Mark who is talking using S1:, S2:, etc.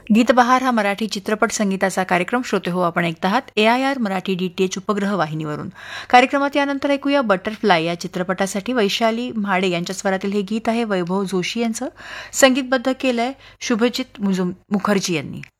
S1: गीतबहार हा मराठी चित्रपट संगीताचा कार्यक्रम श्रोते हो आपण ऐकत आहात AIR मराठी DTH उपग्रह वाहिनीवरून. कार्यक्रमात यानंतर ऐकूया बटरफ्लाय या चित्रपटासाठी वैशाली म्हाडे यांच्या स्वरातील हे गीत आहे. वैभव जोशी यांचं संगीतबद्ध केलंय शुभजित मुखर्जी यांनी.